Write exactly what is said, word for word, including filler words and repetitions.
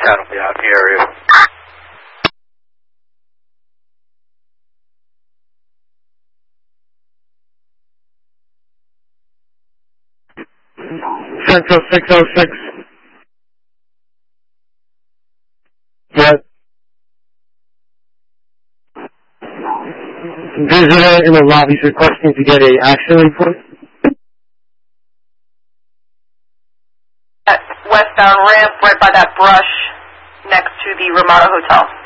ten will be out in the area. Central six oh six. What? Visitor in the lobby is requesting to get a accident report. At westbound ramp right by that brush next to the Ramada Hotel.